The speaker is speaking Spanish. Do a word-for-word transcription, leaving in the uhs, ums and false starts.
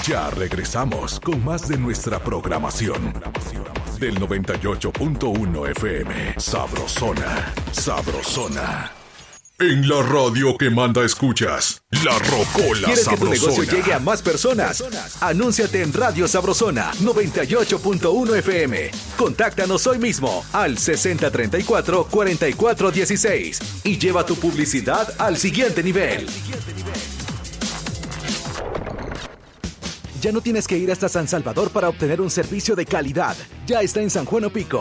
Ya regresamos con más de nuestra programación. Del noventa y ocho punto uno F M. Sabrosona, sabrosona. En la radio que manda escuchas, La Rocola ¿Quieres Sabrosona? que tu negocio llegue a más personas? Anúnciate en Radio Sabrosona noventa y ocho punto uno F M. Contáctanos hoy mismo al sesenta treinta y cuatro cuarenta y cuatro dieciséis y lleva tu publicidad al siguiente nivel. Ya no tienes que ir hasta San Salvador para obtener un servicio de calidad. Ya está en San Juan Opico.